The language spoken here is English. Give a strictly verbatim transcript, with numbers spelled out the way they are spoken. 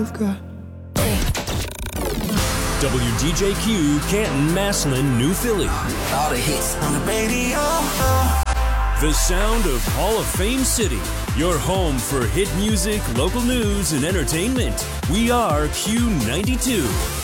you've got. W D J Q, Canton, Massillon, New Philly. All the hits on the radio. The sound of Hall of Fame City. Your home for hit music, local news, and entertainment. We are Q ninety-two.